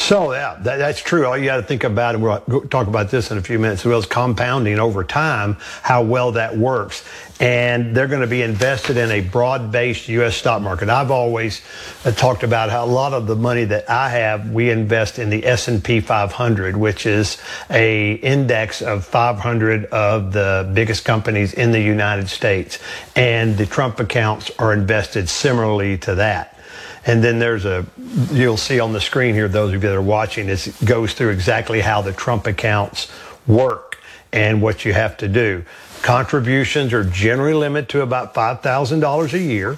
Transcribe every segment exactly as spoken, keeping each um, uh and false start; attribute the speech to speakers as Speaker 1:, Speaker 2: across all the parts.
Speaker 1: So yeah, that, that's true. All you got to think about, and we'll talk about this in a few minutes, as well as compounding over time, how well that works. And they're going to be invested in a broad-based U S stock market. I've always uh, talked about how a lot of the money that I have, we invest in the S and P five hundred, which is a index of five hundred of the biggest companies in the United States. And the Trump accounts are invested similarly to that. And then there's a, you'll see on the screen here, those of you that are watching, this goes through exactly how the Trump accounts work and what you have to do. Contributions are generally limited to about five thousand dollars a year,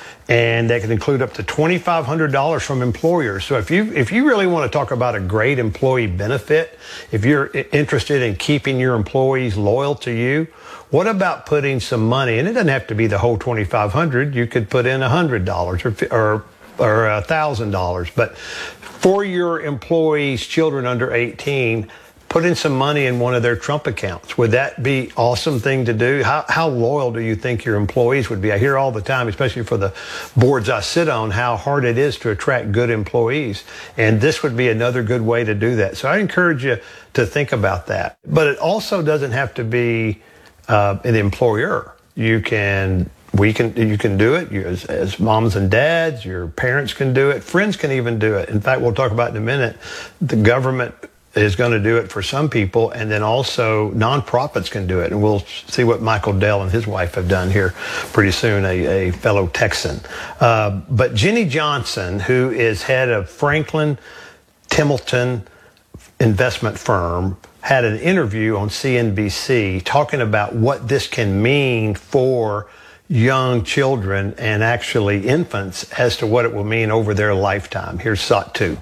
Speaker 1: and they can include up to twenty-five hundred dollars from employers. So if you if you really want to talk about a great employee benefit, if you're interested in keeping your employees loyal to you, what about putting some money, and it doesn't have to be the whole twenty-five hundred dollars, you could put in one hundred dollars or, or or one thousand dollars. But for your employees, children under eighteen, put in some money in one of their Trump accounts. Would that be an awesome thing to do? How, how loyal do you think your employees would be? I hear all the time, especially for the boards I sit on, how hard it is to attract good employees. And this would be another good way to do that. So I encourage you to think about that. But it also doesn't have to be uh, an employer. You can We can, you can do it you, as, as moms and dads, your parents can do it, friends can even do it. In fact, we'll talk about in a minute, the government is going to do it for some people, and then also nonprofits can do it. And we'll see what Michael Dell and his wife have done here pretty soon, a, a fellow Texan. Uh, but Jenny Johnson, who is head of Franklin Templeton investment firm, had an interview on C N B C talking about what this can mean for young children and actually infants as to what it will mean over their lifetime. Here's S O T two.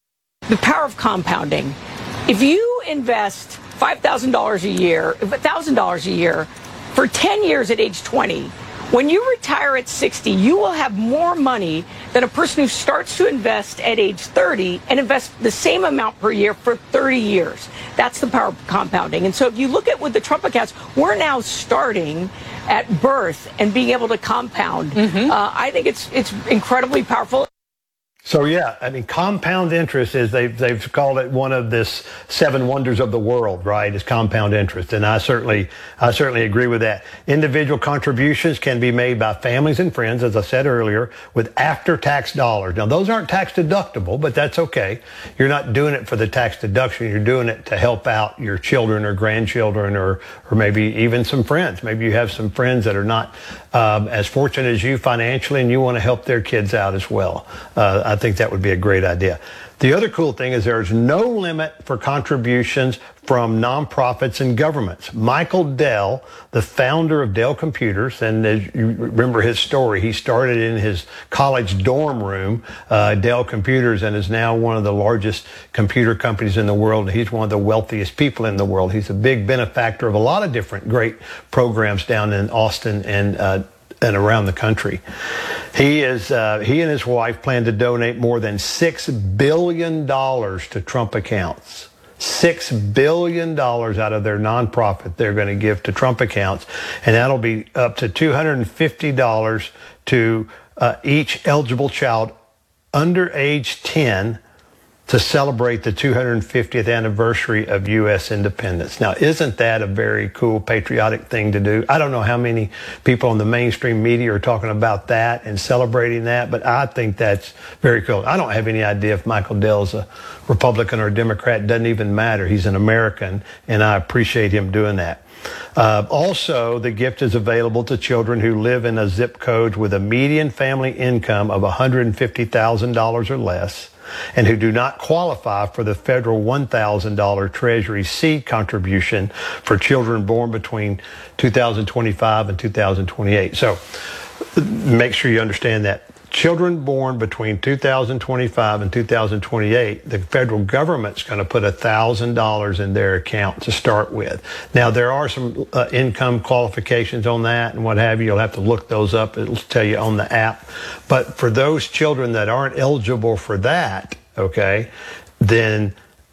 Speaker 2: The power of compounding. If you invest five thousand dollars a year, one thousand dollars a year for ten years at age twenty, when you retire at sixty, you will have more money than a person who starts to invest at age thirty and invest the same amount per year for thirty years. That's the power of compounding. And so if you look at with the Trump accounts, we're now starting at birth and being able to compound. Mm-hmm. uh, I think it's it's incredibly powerful.
Speaker 1: So yeah, I mean, compound interest is they've they've called it one of this seven wonders of the world, right? Is compound interest, and I certainly I certainly agree with that. Individual contributions can be made by families and friends, as I said earlier, with after-tax dollars. Now, those aren't tax deductible, but that's okay. You're not doing it for the tax deduction. You're doing it to help out your children or grandchildren, or or maybe even some friends. Maybe you have some friends that are not um, as fortunate as you financially, and you want to help their kids out as well. Uh, I I think that would be a great idea. The other cool thing is there's no limit for contributions from nonprofits and governments. Michael Dell, the founder of Dell Computers, and as you remember his story, he started in his college dorm room, uh, Dell Computers, and is now one of the largest computer companies in the world. He's one of the wealthiest people in the world. He's a big benefactor of a lot of different great programs down in Austin and uh, and around the country. He is uh, he and his wife plan to donate more than six billion dollars to Trump accounts. Six billion dollars out of their nonprofit they're going to give to Trump accounts, and that'll be up to two hundred fifty dollars to uh, each eligible child under age ten to celebrate the two hundred fiftieth anniversary of U S independence. Now, isn't that a very cool, patriotic thing to do? I don't know how many people on the mainstream media are talking about that and celebrating that, but I think that's very cool. I don't have any idea if Michael Dell's a Republican or Democrat. It doesn't even matter. He's an American, and I appreciate him doing that. Uh, also, the gift is available to children who live in a zip code with a median family income of one hundred fifty thousand dollars or less, and who do not qualify for the federal one thousand dollars Treasury seed contribution for children born between two thousand twenty-five and two thousand twenty-eight. So make sure you understand that. Children born between two thousand twenty-five and two thousand twenty-eight, the federal government's going to put one thousand dollars in their account to start with. Now, there are some uh, income qualifications on that and what have you. You'll have to look those up. It'll tell you on the app. But for those children that aren't eligible for that, okay, then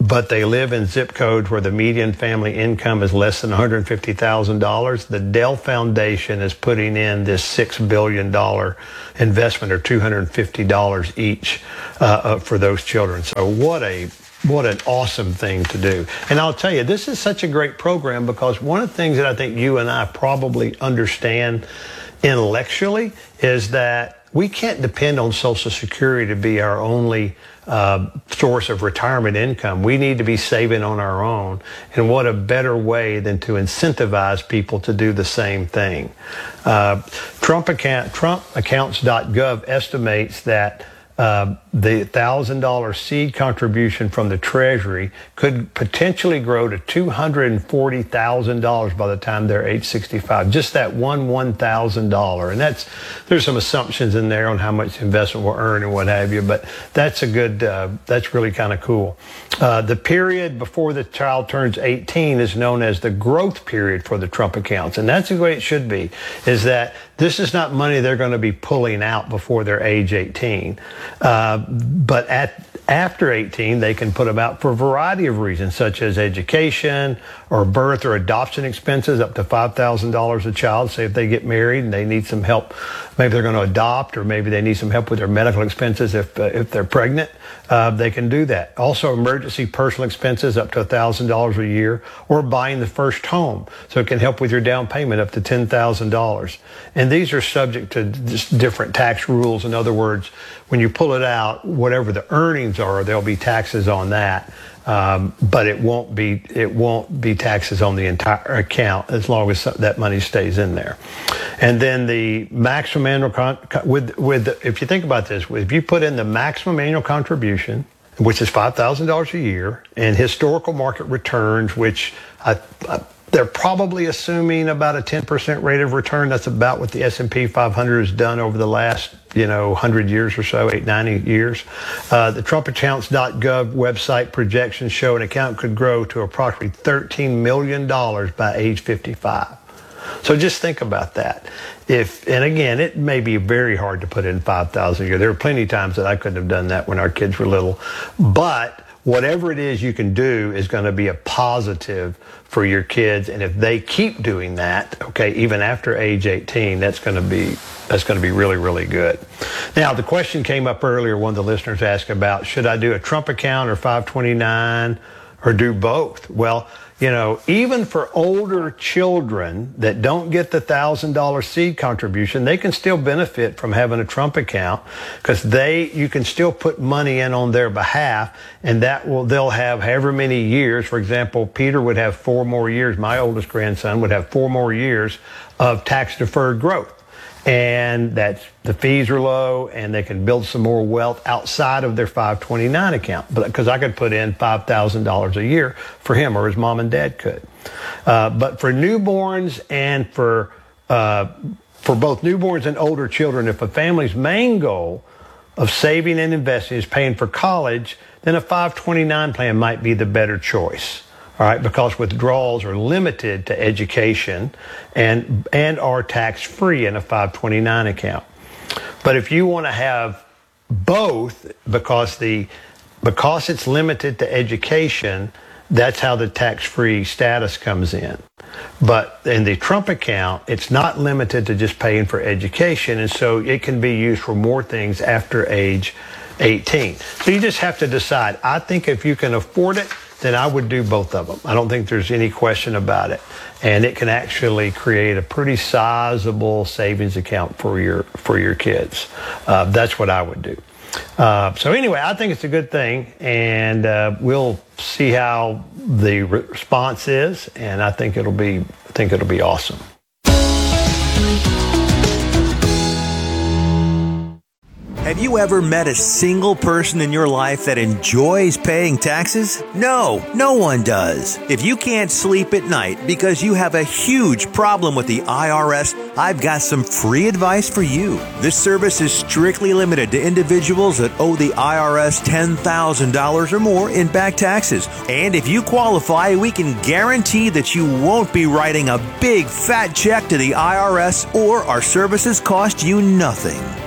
Speaker 1: but they live in zip codes where the median family income is less than one hundred fifty thousand dollars, the Dell Foundation is putting in this six billion dollars investment, or two hundred fifty dollars each uh, uh, for those children. So what a What an awesome thing to do. And I'll tell you, this is such a great program because one of the things that I think you and I probably understand intellectually is that we can't depend on Social Security to be our only uh, source of retirement income. We need to be saving on our own. And what a better way than to incentivize people to do the same thing. Uh, Trump account, Trump accounts dot gov estimates that Uh, the one thousand dollars seed contribution from the Treasury could potentially grow to two hundred forty thousand dollars by the time they're age sixty-five. Just that one one thousand dollars. And that's, there's some assumptions in there on how much investment will earn and what have you, but that's a good, uh, that's really kind of cool. Uh, the period before the child turns eighteen is known as the growth period for the Trump accounts. And that's the way it should be, is that this is not money they're going to be pulling out before they're age eighteen. Uh, but at after eighteen, they can put them out for a variety of reasons, such as education or birth or adoption expenses, up to five thousand dollars a child. Say if they get married and they need some help, maybe they're going to adopt, or maybe they need some help with their medical expenses if uh, if they're pregnant, uh, they can do that. Also, emergency personal expenses up to one thousand dollars a year, or buying the first home. So it can help with your down payment up to ten thousand dollars. And these are subject to just different tax rules. In other words, when you pull it out, whatever the earnings are, there'll be taxes on that. Um, but it won't be it won't be taxes on the entire account as long as that money stays in there. And then the maximum annual con- with with the, if you think about this, if you put in the maximum annual contribution, which is five thousand dollars a year, and historical market returns, which I, I, they're probably assuming about a ten percent rate of return. That's about what the S and P five hundred has done over the last, you know, one hundred years or so, eight, ninety years. Uh, the Trump accounts dot gov website projections show an account could grow to approximately thirteen million dollars by age fifty-five. So just think about that. If, and again, it may be very hard to put in five thousand dollars a year. There are plenty of times that I couldn't have done that when our kids were little. But whatever it is you can do is going to be a positive for your kids. And if they keep doing that, okay, even after age eighteen, that's going to be that's going to be really, really good. Now, the question came up earlier, one of the listeners asked about, should I do a Trump account or five twenty-nine or do both? Well, you know, even for older children that don't get the one thousand dollars seed contribution, they can still benefit from having a Trump account, because they you can still put money in on their behalf, and that will they'll have however many years. For example, Peter would have four more years. My oldest grandson would have four more years of tax-deferred growth. And that's, the fees are low, and they can build some more wealth outside of their five twenty-nine account. But because I could put in five thousand dollars a year for him, or his mom and dad could. Uh, but for newborns and for uh, for both newborns and older children, if a family's main goal of saving and investing is paying for college, then a five twenty-nine plan might be the better choice. All right, because withdrawals are limited to education and and are tax-free in a five twenty-nine account. But if you want to have both, because the because it's limited to education, that's how the tax-free status comes in. But in the Trump account, it's not limited to just paying for education, and so it can be used for more things after age eighteen. So you just have to decide. I think if you can afford it, then I would do both of them. I don't think there's any question about it. And it can actually create a pretty sizable savings account for your for your kids. Uh, that's what I would do. Uh, so anyway, I think it's a good thing, and uh, we'll see how the response is, and I think it'll be I think it'll be awesome.
Speaker 3: Have you ever met a single person in your life that enjoys paying taxes? No, no one does. If you can't sleep at night because you have a huge problem with the I R S, I've got some free advice for you. This service is strictly limited to individuals that owe the I R S ten thousand dollars or more in back taxes. And if you qualify, we can guarantee that you won't be writing a big fat check to the I R S, or our services cost you nothing.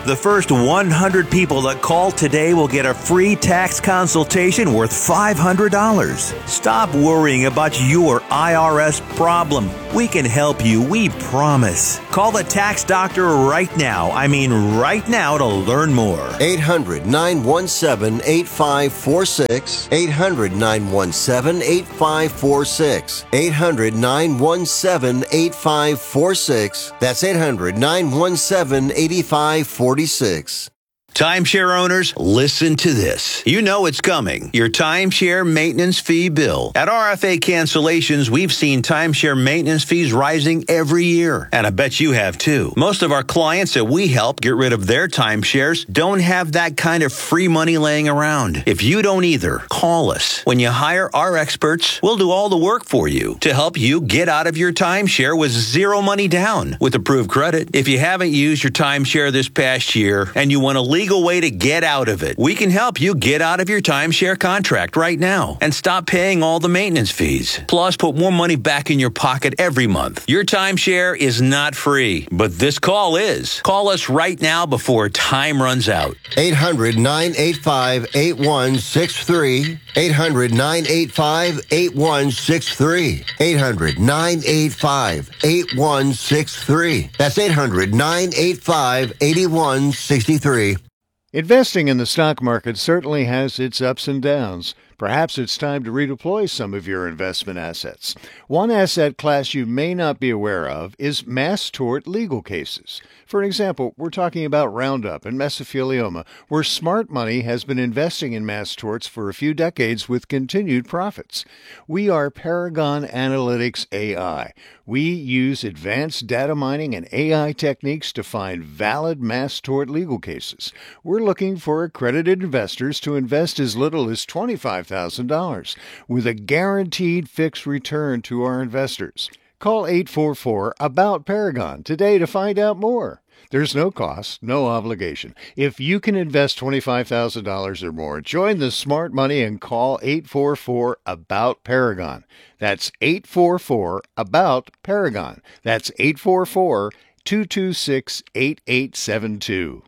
Speaker 3: The first one hundred people that call today will get a free tax consultation worth five hundred dollars. Stop worrying about your I R S problem. We can help you, we promise. Call the tax doctor right now. I mean right now to learn more.
Speaker 4: eight hundred, nine one seven, eight five four six. eight hundred, nine one seven, eight five four six. eight hundred, nine one seven, eight five four six. That's eight hundred, nine one seven, eight five four six.
Speaker 3: Timeshare owners, listen to this. You know it's coming. Your timeshare maintenance fee bill. At R F A Cancellations, we've seen timeshare maintenance fees rising every year. And I bet you have too. Most of our clients that we help get rid of their timeshares don't have that kind of free money laying around. If you don't either, call us. When you hire our experts, we'll do all the work for you to help you get out of your timeshare with zero money down with approved credit. If you haven't used your timeshare this past year and you want to leave way to get out of it, we can help you get out of your timeshare contract right now and stop paying all the maintenance fees. Plus, put more money back in your pocket every month. Your timeshare is not free, but this call is. Call us right now before time runs out.
Speaker 4: eight hundred, nine eight five, eight one six three. eight hundred, nine eight five, eight one six three. eight hundred, nine eight five, eight one six three. That's eight hundred, nine eight five, eight one six three.
Speaker 5: Investing in the stock market certainly has its ups and downs. Perhaps it's time to redeploy some of your investment assets. One asset class you may not be aware of is mass tort legal cases. For example, we're talking about Roundup and mesothelioma, where smart money has been investing in mass torts for a few decades with continued profits. We are Paragon Analytics A I. We use advanced data mining and A I techniques to find valid mass tort legal cases. We're looking for accredited investors to invest as little as twenty-five thousand dollars with a guaranteed fixed return to our investors. Call eight four four, ABOUT Paragon today to find out more. There's no cost, no obligation. If you can invest twenty-five thousand dollars or more, join the smart money and call eight four four, ABOUT Paragon. That's eight four four, ABOUT Paragon. That's eight four four, two two six, eight eight seven two.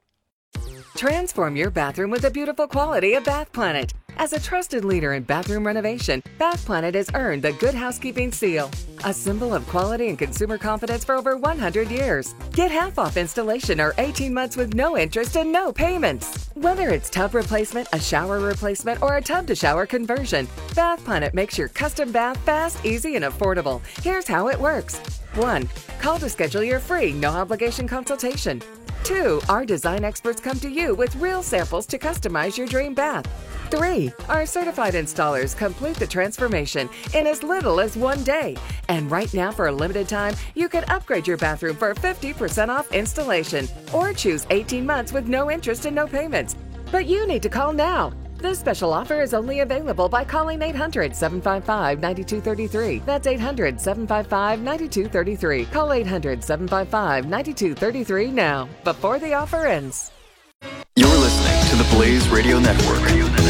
Speaker 6: Transform your bathroom with the beautiful quality of Bath Planet. As a trusted leader in bathroom renovation, Bath Planet has earned the Good Housekeeping seal, a symbol of quality and consumer confidence for over one hundred years. Get half off installation or eighteen months with no interest and no payments. Whether it's tub replacement, a shower replacement, or a tub-to-shower conversion, Bath Planet makes your custom bath fast, easy, and affordable. Here's how it works. one. Call to schedule your free, no-obligation consultation. two. Our design experts come to you with real samples to customize your dream bath. three. Our certified installers complete the transformation in as little as one day. And right now, for a limited time, you can upgrade your bathroom for fifty percent off installation or choose eighteen months with no interest and no payments. But you need to call now. This special offer is only available by calling eight hundred, seven five five, nine two three three. That's eight hundred, seven five five, nine two three three. Call eight hundred, seven five five, nine two three three now, before the offer ends.
Speaker 7: You're listening to the Blaze Radio Network.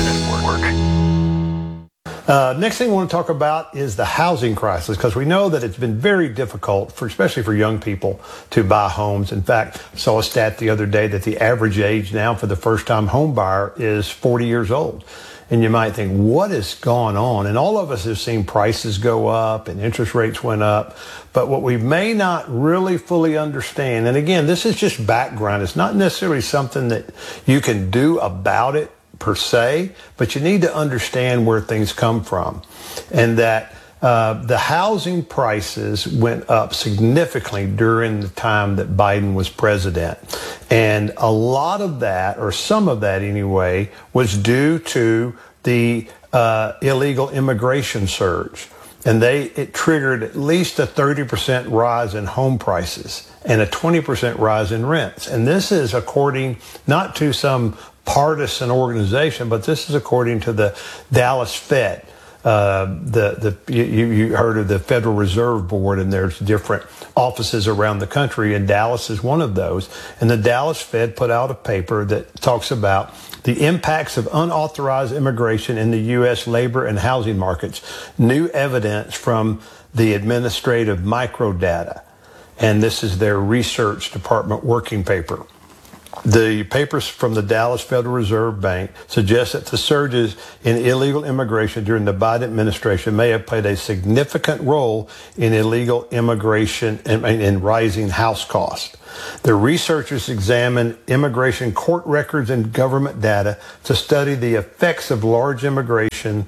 Speaker 1: Uh, next thing I want to talk about is the housing crisis, because we know that it's been very difficult, for especially for young people, to buy homes. In fact, I saw a stat the other day that the average age now for the first-time home buyer is forty years old. And you might think, what has gone on? And all of us have seen prices go up and interest rates went up. But what we may not really fully understand, and again, this is just background. It's not necessarily something that you can do about it per se, but you need to understand where things come from. And that uh, the housing prices went up significantly during the time that Biden was president. And a lot of that, or some of that anyway, was due to the uh, illegal immigration surge. And they it triggered at least a thirty percent rise in home prices and a twenty percent rise in rents. And this is according not to some partisan organization, but this is according to the Dallas Fed. Uh, the the you, you heard of the Federal Reserve Board, and there's different offices around the country, and Dallas is one of those. And the Dallas Fed put out a paper that talks about the impacts of unauthorized immigration in the U S labor and housing markets, new evidence from the administrative microdata. And this is their research department working paper. The papers from the Dallas Federal Reserve Bank suggest that the surges in illegal immigration during the Biden administration may have played a significant role in illegal immigration and in rising house costs. The researchers examined immigration court records and government data to study the effects of large immigration,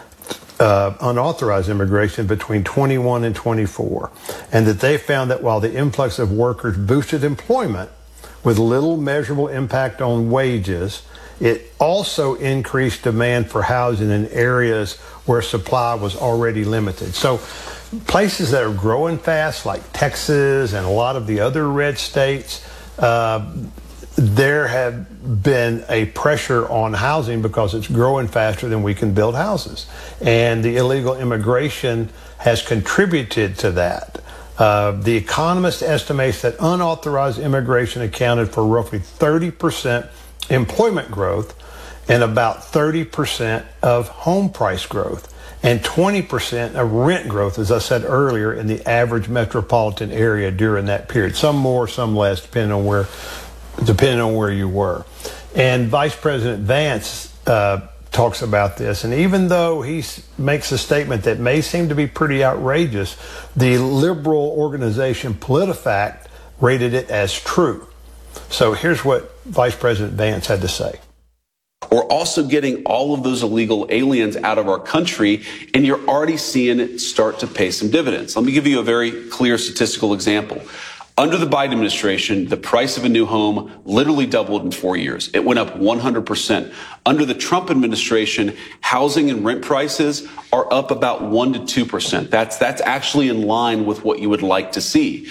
Speaker 1: uh, unauthorized immigration between twenty-one and twenty-four, and that they found that while the influx of workers boosted employment with little measurable impact on wages, it also increased demand for housing in areas where supply was already limited. So places that are growing fast, like Texas and a lot of the other red states, uh, there have been a pressure on housing because it's growing faster than we can build houses. And the illegal immigration has contributed to that. Uh, the Economist estimates that unauthorized immigration accounted for roughly thirty percent employment growth and about thirty percent of home price growth and twenty percent of rent growth, as I said earlier, in the average metropolitan area during that period. Some more, some less, depending on where, depending on where you were. And Vice President Vance uh, talks about this, and even though he makes a statement that may seem to be pretty outrageous, the liberal organization PolitiFact rated it as true. So here's what Vice President Vance had to say.
Speaker 8: We're also getting all of those illegal aliens out of our country, and you're already seeing it start to pay some dividends. Let me give you a very clear statistical example. Under the Biden administration, the price of a new home literally doubled in four years. It went up one hundred percent. Under the Trump administration, housing and rent prices are up about one to two percent. That's, that's actually in line with what you would like to see.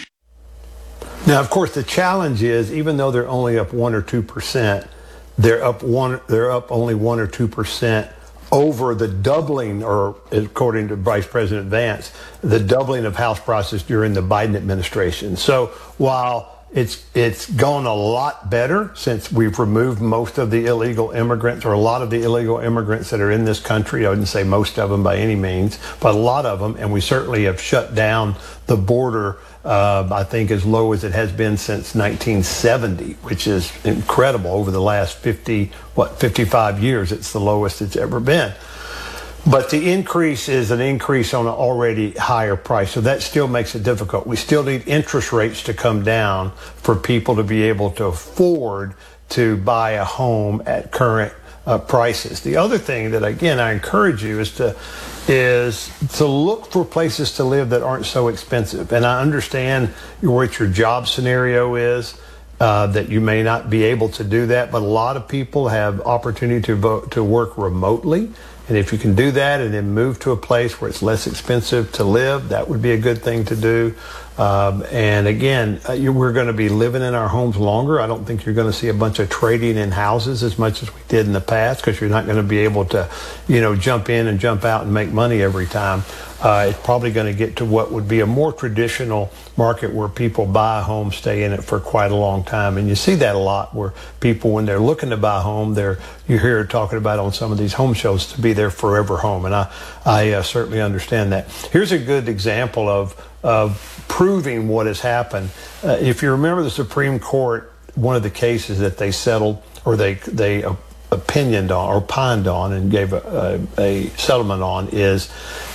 Speaker 1: Now, of course, the challenge is, even though they're only up one or two percent, they're up one, they're up only one or two percent over the doubling, or according to Vice President Vance, the doubling of house prices during the Biden administration. So while it's it's gone a lot better since we've removed most of the illegal immigrants, or a lot of the illegal immigrants that are in this country, I wouldn't say most of them by any means, but a lot of them, and we certainly have shut down the border, uh, I think, as low as it has been since nineteen seventy, which is incredible. Over the last fifty, what, fifty-five years, it's the lowest it's ever been. But the increase is an increase on an already higher price, so that still makes it difficult. We still need interest rates to come down for people to be able to afford to buy a home at current uh, prices. The other thing that, again, I encourage you is to is to look for places to live that aren't so expensive. And I understand what your job scenario is, uh, that you may not be able to do that, but a lot of people have opportunity to vote, to work remotely. And if you can do that and then move to a place where it's less expensive to live, that would be a good thing to do. Um, and again, uh, you, we're going to be living in our homes longer. I don't think you're going to see a bunch of trading in houses as much as we did in the past, because you're not going to be able to, you know, jump in and jump out and make money every time. Uh, it's probably going to get to what would be a more traditional market where people buy a home, stay in it for quite a long time. And you see that a lot, where people, when they're looking to buy a home, they're, you hear it talking about on some of these home shows, to be their forever home. And I, I uh, certainly understand that. Here's a good example of, of proving what has happened. Uh, if you remember the Supreme Court, one of the cases that they settled, or they, they uh, opinioned on, or opined on, and gave a, a, a settlement on, is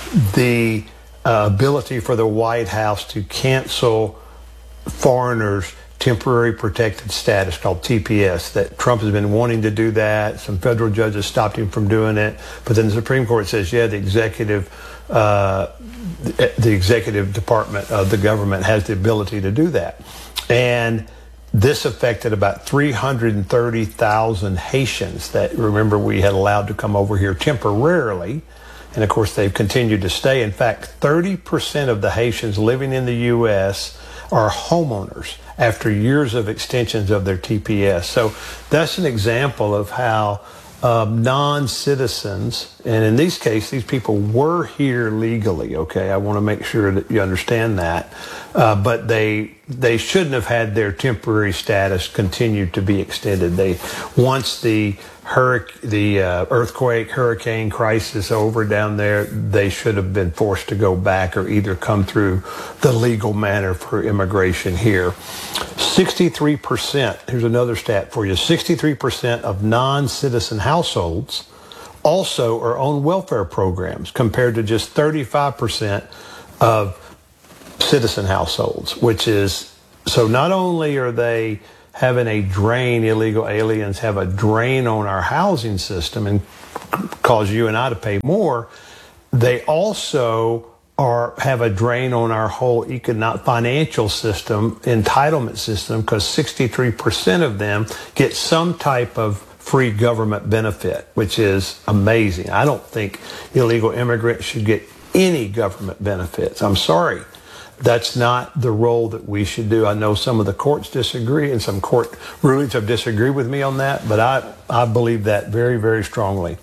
Speaker 1: the uh, ability for the White House to cancel foreigners' temporary protected status, called T P S. That Trump has been wanting to do that. Some federal judges stopped him from doing it. But then the Supreme Court says, yeah, the executive, uh, the executive department of the government has the ability to do that. And this affected about three hundred thirty thousand Haitians that, remember, we had allowed to come over here temporarily. And of course, they've continued to stay. In fact, thirty percent of the Haitians living in the U S are homeowners after years of extensions of their T P S. So that's an example of how um, non-citizens, and in these cases, these people were here legally, okay? I want to make sure that you understand that. Uh, but they they shouldn't have had their temporary status continue to be extended. They, once the hurric- the uh, earthquake, hurricane crisis over down there, they should have been forced to go back, or either come through the legal manner for immigration here. sixty-three percent, here's another stat for you, sixty-three percent of non-citizen households also are on welfare programs compared to just thirty-five percent of citizen households, which is, so not only are they having a drain, illegal aliens have a drain on our housing system and cause you and I to pay more, they also are have a drain on our whole economic financial system, entitlement system, because sixty-three percent of them get some type of free government benefit, which is amazing. I don't think illegal immigrants should get any government benefits. I'm sorry. That's not the role that we should do. I know some of the courts disagree and some court rulings have disagreed with me on that, but I, I believe that very, very strongly.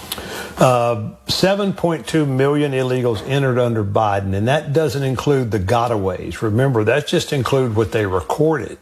Speaker 1: Uh, seven point two million illegals entered under Biden, and that doesn't include the gotaways. Remember, that just includes what they recorded,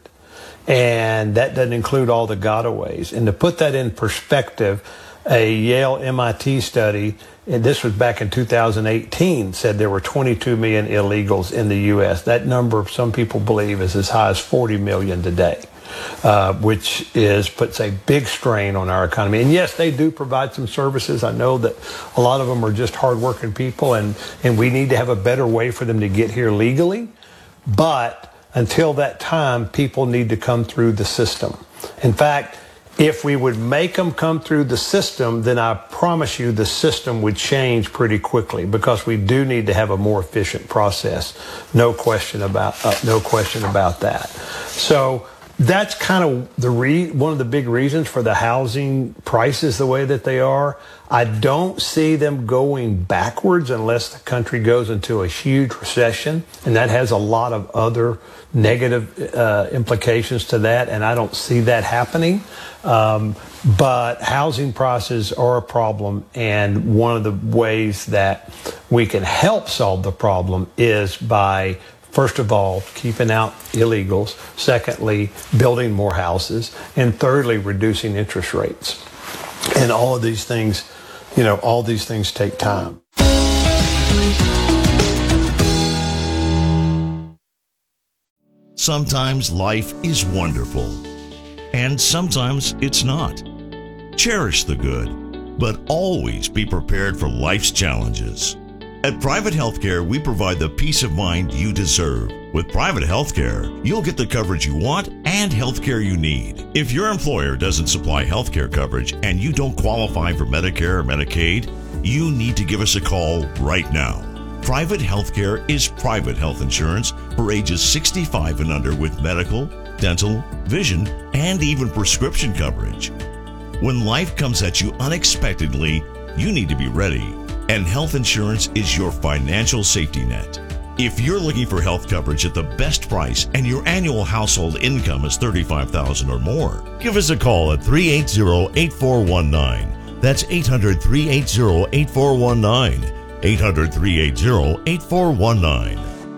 Speaker 1: and that doesn't include all the gotaways. And to put that in perspective, a Yale M I T study, and this was back in two thousand eighteen, said there were twenty-two million illegals in the U S. That number, some people believe, is as high as forty million today, uh, which is puts a big strain on our economy. And yes, they do provide some services. I know that a lot of them are just hardworking people, and, and we need to have a better way for them to get here legally. But until that time, people need to come through the system. In fact, if we would make them come through the system, then I promise you the system would change pretty quickly, because we do need to have a more efficient process. No question about uh, no question about that. So that's kind of the re- one of the big reasons for the housing prices the way that they are. I don't see them going backwards unless the country goes into a huge recession, and that has a lot of other negative uh, implications to that, and I don't see that happening. Um, but housing prices are a problem, and one of the ways that we can help solve the problem is by, first of all, keeping out illegals, secondly, building more houses, and thirdly, reducing interest rates. And all of these things, you know, all these things take time.
Speaker 9: Sometimes life is wonderful, and sometimes it's not. Cherish the good, but always be prepared for life's challenges. At Private Healthcare, we provide the peace of mind you deserve. With Private Healthcare, you'll get the coverage you want and healthcare you need. If your employer doesn't supply healthcare coverage and you don't qualify for Medicare or Medicaid, you need to give us a call right now. Private Healthcare is private health insurance for ages sixty-five and under with medical, dental, vision, and even prescription coverage. When life comes at you unexpectedly, you need to be ready, and health insurance is your financial safety net. If you're looking for health coverage at the best price and your annual household income is thirty-five thousand dollars or more, give us a call at three eight zero, eight four one nine. That's eight hundred, three eight zero, eight four one nine. eight hundred, three eight zero, eight four one nine.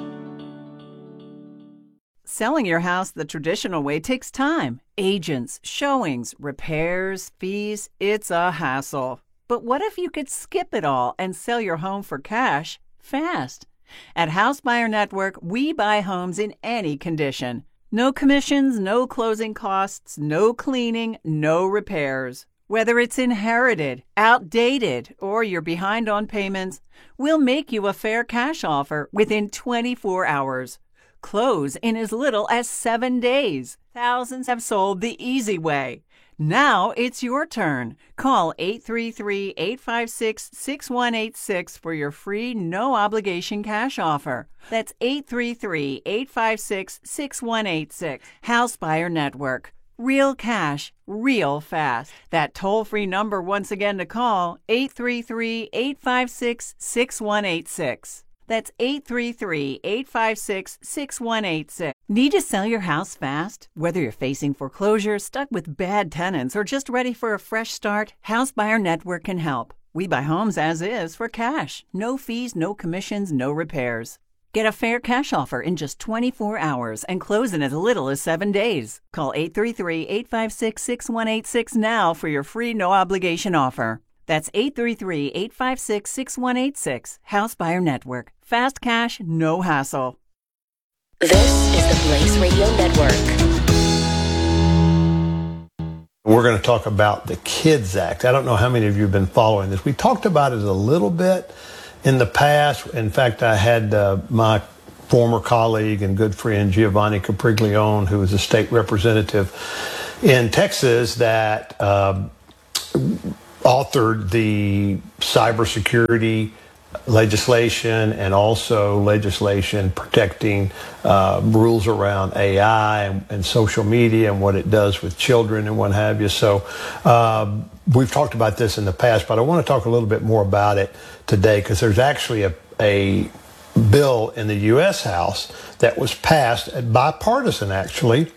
Speaker 10: Selling your house the traditional way takes time. Agents, showings, repairs, fees. It's a hassle. But what if you could skip it all and sell your home for cash fast? At House Buyer Network, we buy homes in any condition. No commissions, no closing costs, no cleaning, no repairs. Whether it's inherited, outdated, or you're behind on payments, we'll make you a fair cash offer within twenty-four hours. Close in as little as seven days. Thousands have sold the easy way. Now it's your turn. Call eight three three, eight five six, six one eight six for your free no-obligation cash offer. That's eight three three, eight five six, six one eight six. House Buyer Network. Real cash, real fast. That toll-free number once again to call, eight three three, eight five six, six one eight six. That's eight three three, eight five six, six one eight six. Need to sell your house fast? Whether you're facing foreclosure, stuck with bad tenants, or just ready for a fresh start, House Buyer Network can help. We buy homes as is for cash. No fees, no commissions, no repairs. Get a fair cash offer in just twenty-four hours and close in as little as seven days. Call eight three three, eight five six, six one eight six now for your free no-obligation offer. That's eight three three, eight five six, six one eight six. House Buyer Network. Fast cash, no hassle.
Speaker 11: This is the Blaze Radio Network.
Speaker 1: We're going to talk about the KIDS Act. I don't know how many of you have been following this. We talked about it a little bit in the past. In fact, I had uh, my former colleague and good friend Giovanni Capriglione, who is a state representative in Texas, that um, authored the cybersecurity legislation and also legislation protecting uh, rules around A I and, and social media and what it does with children and what have you. So uh, we've talked about this in the past, but I want to talk a little bit more about it today because there's actually a, a bill in the U S House that was passed, bipartisan actually,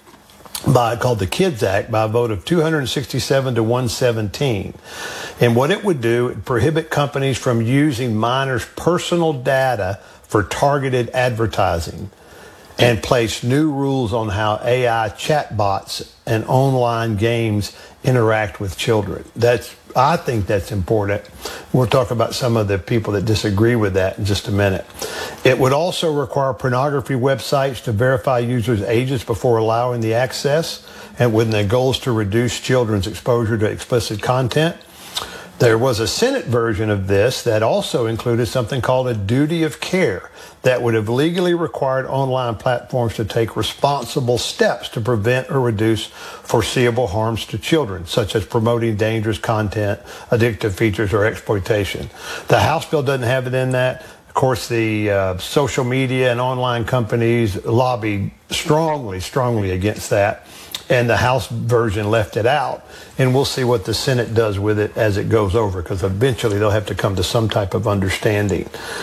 Speaker 1: by called the KIDS Act by a vote of two hundred sixty-seven to one seventeen. And what it would do, it would prohibit companies from using minors' personal data for targeted advertising and place new rules on how A I chatbots and online games interact with children. That's, I think that's important. We'll talk about some of the people that disagree with that in just a minute. It would also require pornography websites to verify users' ages before allowing the access, and with the goals to reduce children's exposure to explicit content. There was a Senate version of this that also included something called a duty of care that would have legally required online platforms to take responsible steps to prevent or reduce foreseeable harms to children, such as promoting dangerous content, addictive features, or exploitation. The House bill doesn't have it in that. Of course, the uh, social media and online companies lobbied strongly, strongly against that. And the House version left it out. And we'll see what the Senate does with it as it goes over, because eventually they'll have to come to some type of understanding.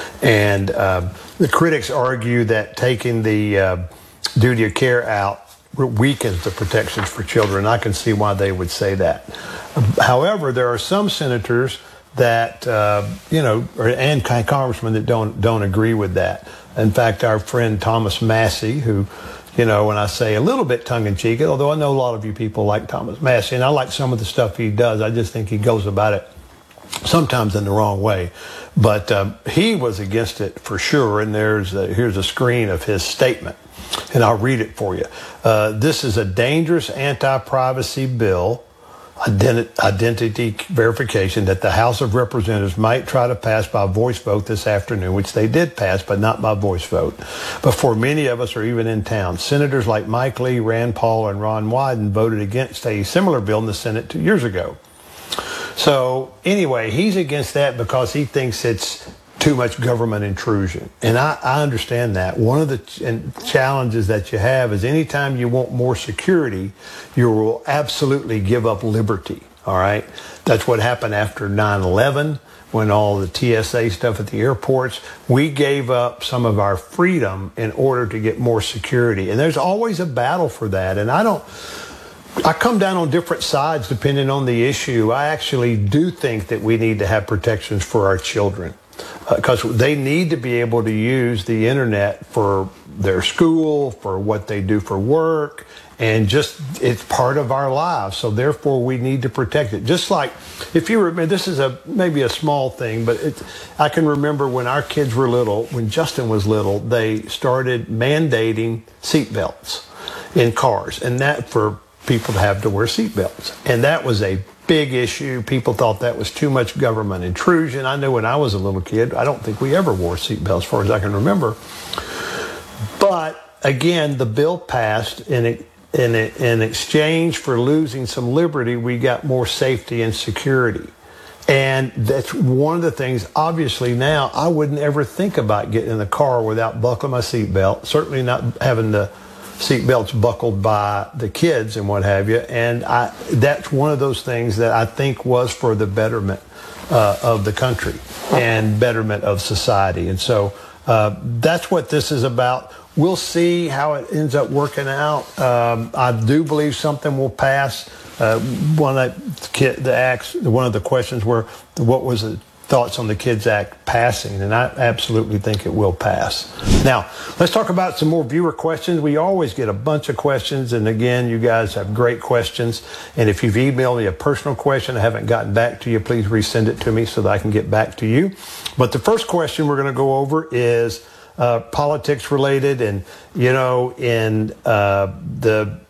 Speaker 1: And uh, the critics argue that taking the uh, duty of care out weakens the protections for children. I can see why they would say that. However, there are some senators that, uh, you know, and congressmen that don't don't agree with that. In fact, our friend Thomas Massie, who, you know, when I say a little bit tongue-in-cheek, although I know a lot of you people like Thomas Massie, and I like some of the stuff he does, I just think he goes about it sometimes in the wrong way. But um, he was against it for sure, and there's a, here's a screen of his statement, and I'll read it for you. Uh, this is a dangerous anti-privacy bill, identi- identity verification, that the House of Representatives might try to pass by voice vote this afternoon, which they did pass, but not by voice vote, before many of us are even in town. Senators like Mike Lee, Rand Paul, and Ron Wyden voted against a similar bill in the Senate two years ago. So anyway, he's against that because he thinks it's too much government intrusion. And I, I understand that. One of the ch- challenges that you have is anytime you want more security, you will absolutely give up liberty. All right. That's what happened after nine eleven, when all the T S A stuff at the airports, we gave up some of our freedom in order to get more security. And there's always a battle for that. And I don't, I come down on different sides depending on the issue. I actually do think that we need to have protections for our children, because uh, they need to be able to use the internet for their school, for what they do for work, and just it's part of our lives. So therefore, we need to protect it. Just like, if you remember, this is a maybe a small thing, but it's, I can remember when our kids were little, when Justin was little, they started mandating seatbelts in cars, and that for people to have to wear seatbelts. And that was a big issue. People thought that was too much government intrusion. I know when I was a little kid, I don't think we ever wore seatbelts as far as I can remember. But again, the bill passed, and it, in, it, in exchange for losing some liberty, we got more safety and security. And that's one of the things, obviously now, I wouldn't ever think about getting in the car without buckling my seatbelt, certainly not having the seatbelts buckled by the kids and what have you. And I, that's one of those things that I think was for the betterment uh, of the country and betterment of society. And so uh, that's what this is about. We'll see how it ends up working out. Um, I do believe something will pass. Uh, one of the, the acts, one of the questions were, what was the thoughts on the KIDS Act passing, and I absolutely think it will pass. Now, let's talk about some more viewer questions. We always get a bunch of questions, and again, you guys have great questions. And if you've emailed me a personal question I haven't gotten back to you, please resend it to me so that I can get back to you. But the first question we're going to go over is uh, politics related, and you know, in uh, the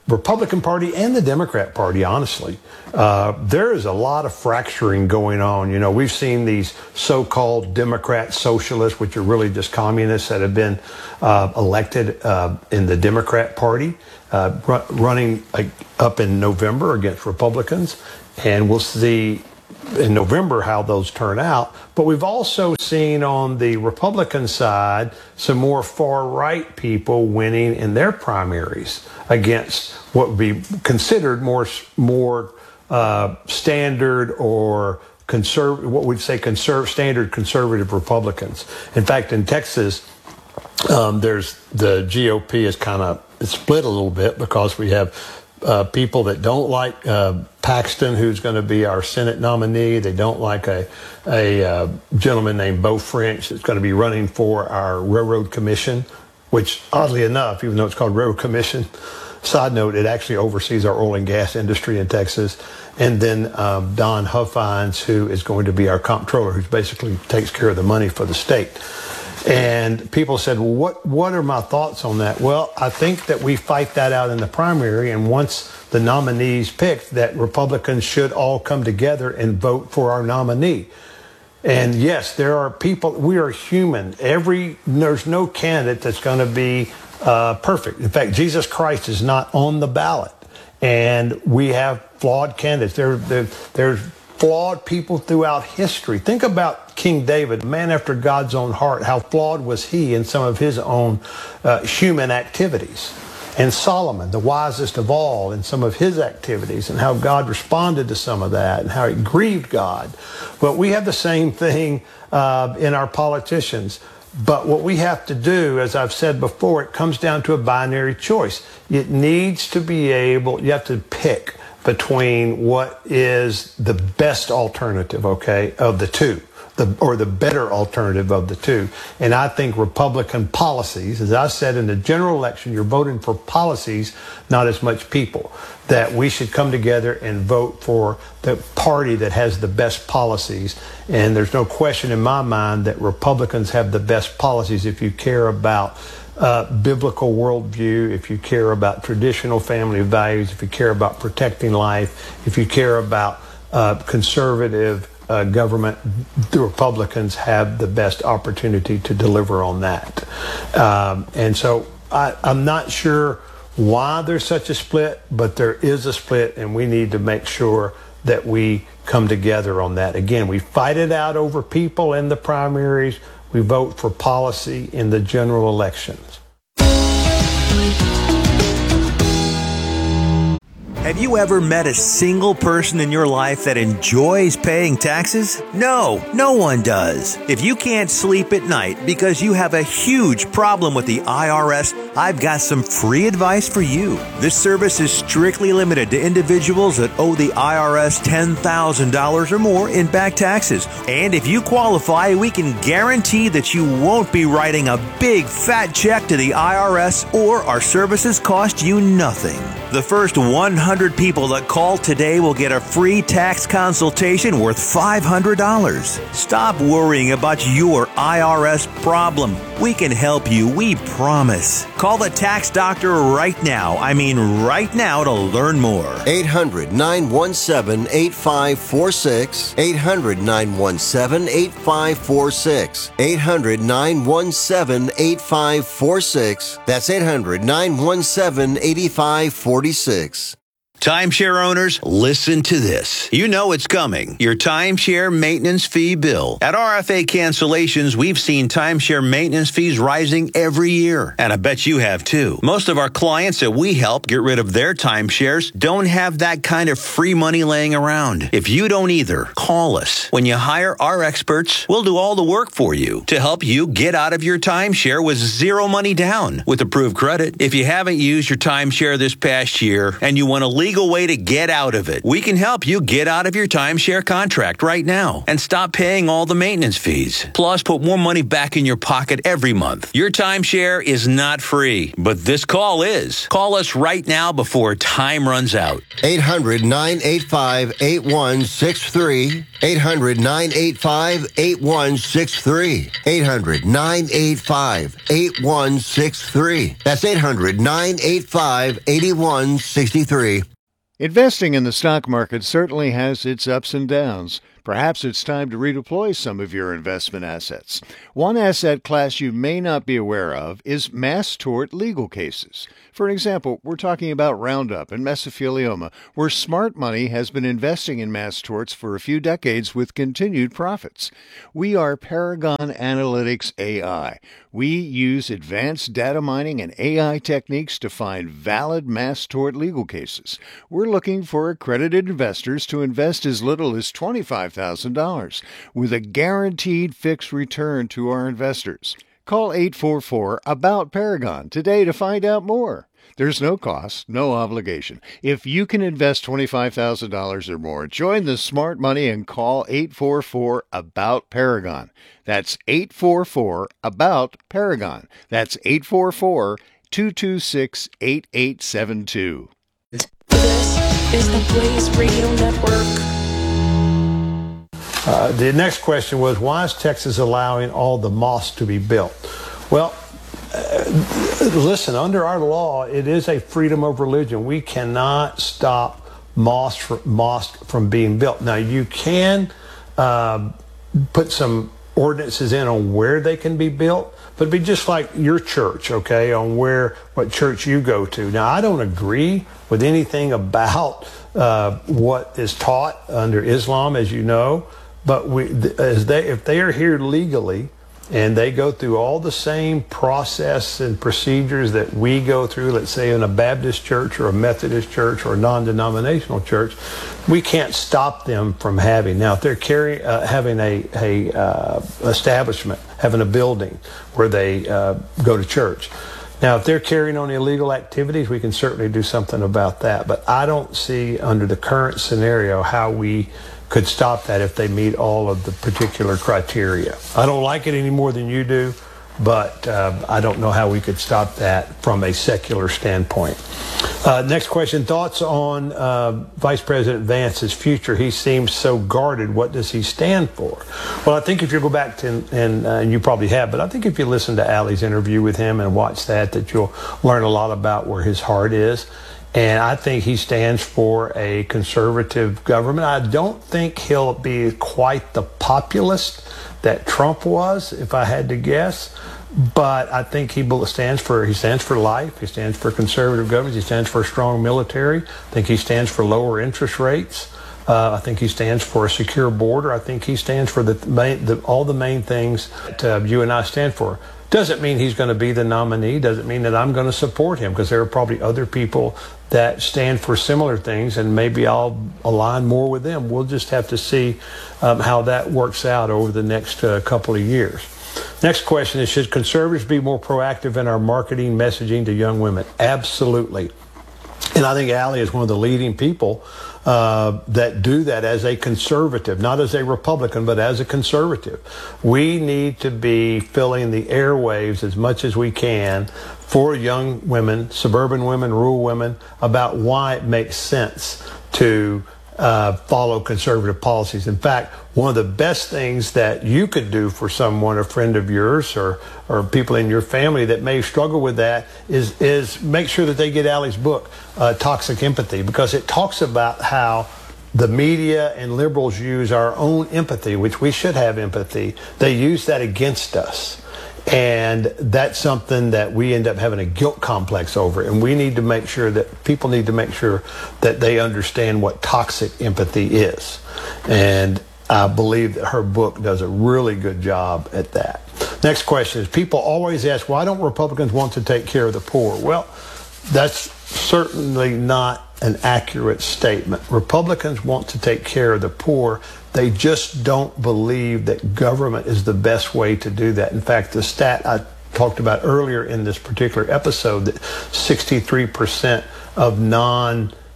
Speaker 1: Republican Party and the Democrat Party, honestly. Uh, there is a lot of fracturing going on. You know, we've seen these so-called Democrat socialists, which are really just communists that have been uh, elected uh, in the Democrat Party, uh, r- running uh, up in November against Republicans. And we'll see in November how those turn out. But we've also seen on the Republican side some more far-right people winning in their primaries against what would be considered more more uh, standard or conservative, what we'd say conserv- standard conservative Republicans. In fact, in Texas, um, there's the G O P is kind of split a little bit because we have Uh, people that don't like uh, Paxton, who's going to be our Senate nominee. They don't like a a uh, gentleman named Beau French that's going to be running for our Railroad Commission, which oddly enough, even though it's called Railroad Commission, side note, it actually oversees our oil and gas industry in Texas. And then um, Don Huffines, who is going to be our comptroller, who basically takes care of the money for the state. And people said, well, what, what are my thoughts on that? Well, I think that we fight that out in the primary. And once the nominee's picked, that Republicans should all come together and vote for our nominee. And yes, there are people, we are human. Every, there's no candidate that's going to be uh, perfect. In fact, Jesus Christ is not on the ballot. And we have flawed candidates. There, there, there's flawed people throughout history. Think about King David, a man after God's own heart. How flawed was he in some of his own uh, human activities? And Solomon, the wisest of all, in some of his activities, and how God responded to some of that, and how it grieved God. But we have the same thing uh, in our politicians. But what we have to do, as I've said before, it comes down to a binary choice. It needs to be able, you have to pick between what is the best alternative, okay, of the two, the, or the better alternative of the two. And I think Republican policies, as I said in the general election, you're voting for policies, not as much people, that we should come together and vote for the party that has the best policies. And there's no question in my mind that Republicans have the best policies if you care about Uh, biblical worldview, if you care about traditional family values, if you care about protecting life, if you care about uh, conservative uh, government, the Republicans have the best opportunity to deliver on that. Um, and so I, I'm not sure why there's such a split, but there is a split, and we need to make sure that we come together on that. Again, we fight it out over people in the primaries. We vote for policy in the general elections.
Speaker 3: Have you ever met a single person in your life that enjoys paying taxes? No, no one does. If you can't sleep at night because you have a huge problem with the I R S, I've got some free advice for you. This service is strictly limited to individuals that owe the I R S ten thousand dollars or more in back taxes. And if you qualify, we can guarantee that you won't be writing a big fat check to the I R S, or our services cost you nothing. The first one hundred people that call today will get a free tax consultation worth five hundred dollars. Stop worrying about your I R S problem. We can help you, we promise. Call the tax doctor right now. I mean right now to learn more.
Speaker 4: eight hundred, nine one seven, eight five four six. eight hundred, nine one seven, eight five four six. eight hundred, nine one seven, eight five four six. That's eight hundred, nine one seven, eight five four six.
Speaker 3: Timeshare owners, listen to this. You know it's coming. Your timeshare maintenance fee bill. At R F A Cancellations, we've seen timeshare maintenance fees rising every year. And I bet you have too. Most of our clients that we help get rid of their timeshares don't have that kind of free money laying around. If you don't either, call us. When you hire our experts, we'll do all the work for you to help you get out of your timeshare with zero money down with approved credit. If you haven't used your timeshare this past year and you want to leave legal way to get out of it. We can help you get out of your timeshare contract right now and stop paying all the maintenance fees. Plus, put more money back in your pocket every month. Your timeshare is not free, but this call is. Call us right now before time runs out.
Speaker 4: eight hundred, nine eight five, eight one six three. eight hundred, nine eight five, eight one six three. eight hundred, nine eight five, eight one six three. That's eight hundred, nine eight five, eight one six three.
Speaker 5: Investing in the stock market certainly has its ups and downs. Perhaps it's time to redeploy some of your investment assets. One asset class you may not be aware of is mass tort legal cases. For example, we're talking about Roundup and mesothelioma, where smart money has been investing in mass torts for a few decades with continued profits. We are Paragon Analytics A I. We use advanced data mining and A I techniques to find valid mass tort legal cases. We're looking for accredited investors to invest as little as twenty-five thousand dollars with a guaranteed fixed return to our investors. Call eight four four, ABOUT Paragon today to find out more. There's no cost, no obligation. If you can invest twenty-five thousand dollars or more, join the smart money and call eight four four, ABOUT Paragon. That's eight four four, ABOUT Paragon. That's eight four four, two two six, eight eight seven two.
Speaker 11: This is the Blaze Radio Network.
Speaker 1: Uh, the next question was, why is Texas allowing all the mosques to be built? Well, uh, listen, under our law, it is a freedom of religion. We cannot stop mosques from, mosque from being built. Now, you can uh, put some ordinances in on where they can be built, but it'd be just like your church, okay, on where, what church you go to. Now, I don't agree with anything about uh, what is taught under Islam, as you know. But we, as they, if they are here legally and they go through all the same process and procedures that we go through, let's say in a Baptist church or a Methodist church or a non-denominational church, we can't stop them from having. Now, if they're carrying, uh, having a, a uh, establishment, having a building where they uh, go to church. Now, if they're carrying on illegal activities, we can certainly do something about that. But I don't see under the current scenario how we could stop that if they meet all of the particular criteria. I don't like it any more than you do, but uh, I don't know how we could stop that from a secular standpoint. Uh, next question, thoughts on uh, Vice President Vance's future? He seems so guarded. What does he stand for? Well, I think if you go back to, and, uh, and you probably have, but I think if you listen to Allie's interview with him and watch that, that you'll learn a lot about where his heart is. And I think he stands for a conservative government. I don't think he'll be quite the populist that Trump was, if I had to guess. But I think he stands for he stands for life. He stands for conservative government. He stands for a strong military. I think he stands for lower interest rates. Uh, I think he stands for a secure border. I think he stands for the, main, the all the main things that uh, you and I stand for. Doesn't mean he's going to be the nominee. Doesn't mean that I'm going to support him, because there are probably other people that stand for similar things, and maybe I'll align more with them. We'll just have to see um, how that works out over the next uh, couple of years. Next question is, should conservatives be more proactive in our marketing messaging to young women? Absolutely. And I think Allie is one of the leading people uh, that do that as a conservative, not as a Republican, but as a conservative. We need to be filling the airwaves as much as we can for young women, suburban women, rural women, about why it makes sense to uh, follow conservative policies. In fact, one of the best things that you could do for someone, a friend of yours or, or people in your family that may struggle with that, is, is make sure that they get Allie's book, uh, Toxic Empathy, because it talks about how the media and liberals use our own empathy, which we should have empathy. They use that against us. And that's something that we end up having a guilt complex over. And we need to make sure that people need to make sure that they understand what toxic empathy is. And I believe that her book does a really good job at that. Next question is, people always ask, why don't Republicans want to take care of the poor? Well, that's certainly not an accurate statement. Republicans want to take care of the poor. They just don't believe that government is the best way to do that. In fact, the stat I talked about earlier in this particular episode, that sixty-three percent of non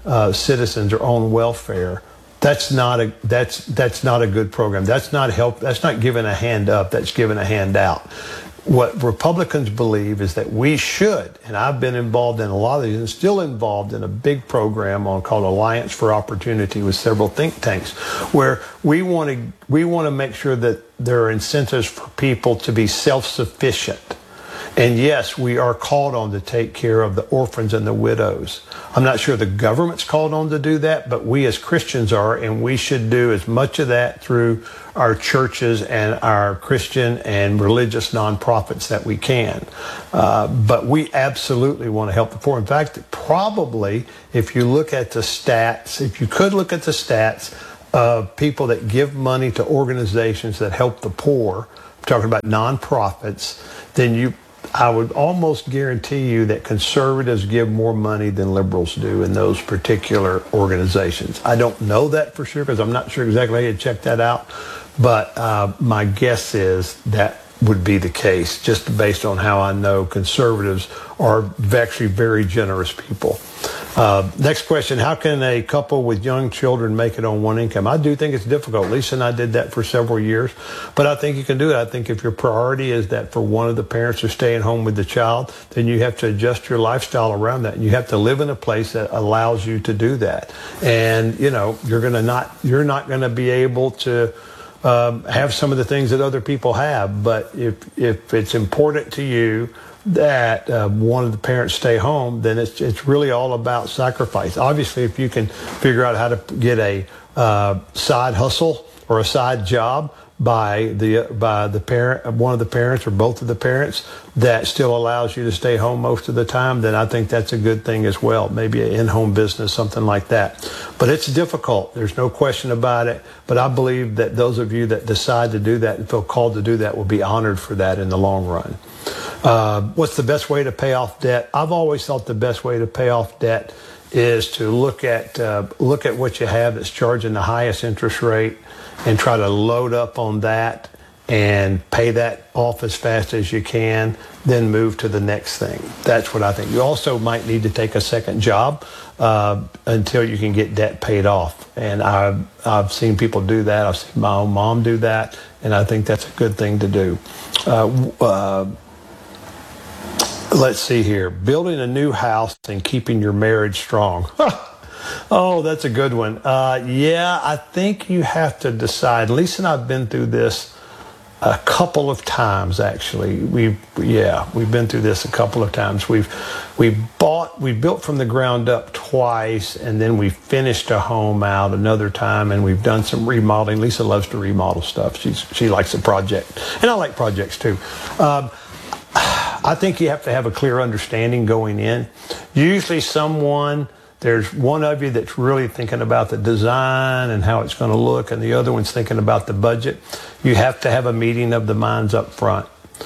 Speaker 1: uh, citizens are on welfare. That's not a that's that's not a good program. That's not help. That's not giving a hand up. That's giving a hand out. What Republicans believe is that we should, and I've been involved in a lot of these and still involved in a big program on called Alliance for Opportunity with several think tanks, where we want to we want to make sure that there are incentives for people to be self-sufficient. And yes, we are called on to take care of the orphans and the widows. I'm not sure the government's called on to do that, but we as Christians are, and we should do as much of that through our churches and our Christian and religious nonprofits that we can. Uh, but we absolutely want to help the poor. In fact, probably if you look at the stats, if you could look at the stats of people that give money to organizations that help the poor, I'm talking about nonprofits, then you I would almost guarantee you that conservatives give more money than liberals do in those particular organizations. I don't know that for sure because I'm not sure exactly how you check that out, but uh, my guess is that would be the case, just based on how I know conservatives are actually very generous people. Uh, next question, how can a couple with young children make it on one income? I do think it's difficult. Lisa and I did that for several years, but I think you can do it. I think if your priority is that for one of the parents to stay at home with the child, then you have to adjust your lifestyle around that. And you have to live in a place that allows you to do that. And, you know, you're going to not, you're not going to be able to um, have some of the things that other people have. But if, if it's important to you that uh, one of the parents stay home, then it's it's really all about sacrifice. Obviously, if you can figure out how to get a uh, side hustle or a side job by the by the parent, one of the parents or both of the parents, that still allows you to stay home most of the time, then I think that's a good thing as well. Maybe an in-home business, something like that. But it's difficult. There's no question about it. But I believe that those of you that decide to do that and feel called to do that will be honored for that in the long run. Uh, what's the best way to pay off debt? I've always thought the best way to pay off debt is to look at uh, look at what you have that's charging the highest interest rate and try to load up on that and pay that off as fast as you can, then move to the next thing. That's what I think. You also might need to take a second job uh, until you can get debt paid off. And I've, I've seen people do that. I've seen my own mom do that, and I think that's a good thing to do. Uh, uh, Let's see here. Building a new house and keeping your marriage strong. Oh, that's a good one. Uh, yeah, I think you have to decide. Lisa and I have been through this a couple of times, actually. We've, yeah, we've been through this a couple of times. We've we bought, we built from the ground up twice, and then we finished a home out another time, and we've done some remodeling. Lisa loves to remodel stuff. She's she likes a project, and I like projects too. Um, I think you have to have a clear understanding going in. Usually someone, there's one of you that's really thinking about the design and how it's going to look, and the other one's thinking about the budget. You have to have a meeting of the minds up front.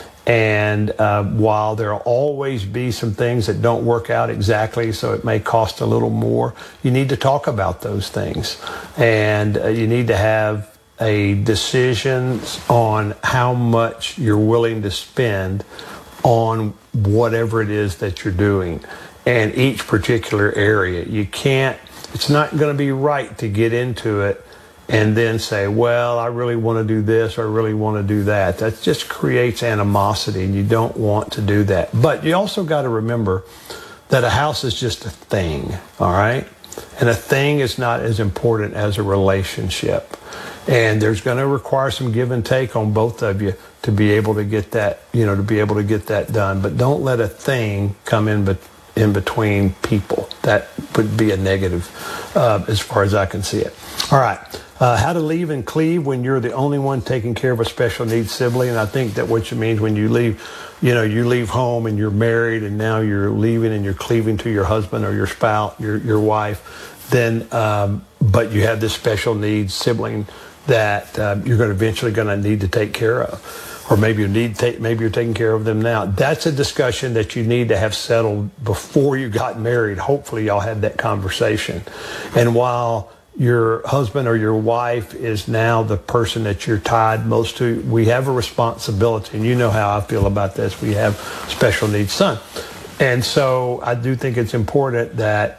Speaker 1: And uh, while there'll always be some things that don't work out exactly, so it may cost a little more, you need to talk about those things. And uh, you need to have a decision on how much you're willing to spend on whatever it is that you're doing, and each particular area. You can't, it's not going to be right to get into it and then say, well, I really want to do this, or I really want to do that. That just creates animosity, and you don't want to do that. But you also got to remember that a house is just a thing, all right? And a thing is not as important as a relationship. And there's going to require some give and take on both of you to be able to get that, you know, to be able to get that done. But don't let a thing come in, be- in between people. That would be a negative uh, as far as I can see it. All right. Uh, how to leave and cleave when you're the only one taking care of a special needs sibling. And I think that what you mean when you leave, you know, you leave home and you're married and now you're leaving and you're cleaving to your husband or your spouse, your, your wife, then, um, but you have this special needs sibling that uh, you're going to eventually going to need to take care of, or maybe you need to take, maybe you're taking care of them now. That's a discussion that you need to have settled before you got married. Hopefully, y'all had that conversation. And while your husband or your wife is now the person that you're tied most to, we have a responsibility, and you know how I feel about this. We have special needs son, and so I do think it's important that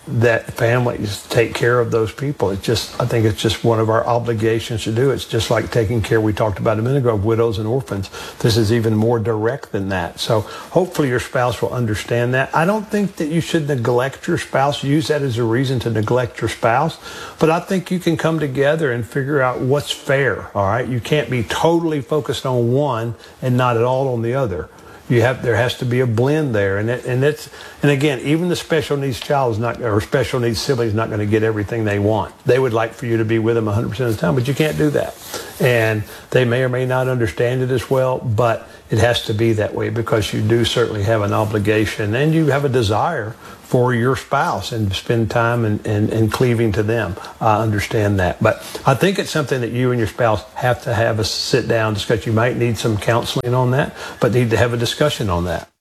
Speaker 1: that families take care of those people. It's just, I think it's just one of our obligations to do. It's just like taking care, we talked about a minute ago, of widows and orphans. This is even more direct than that. So hopefully your spouse will understand that. I don't think that you should neglect your spouse, use that as a reason to neglect your spouse, but I think you can come together and figure out what's fair, all right? You can't be totally focused on one and not at all on the other. You have, there has to be a blend there, and it, and it's, and again, even the special needs child is not, or special needs sibling is not going to get everything they want. They would like for you to be with them one hundred percent of the time, but you can't do that. And they may or may not understand it as well, but it has to be that way because you do certainly have an obligation and you have a desire for your spouse and spend time and, and, and cleaving to them. I understand that. But I think it's something that you and your spouse have to have a sit down discuss. You might need some counseling on that, but need to have a discussion on that.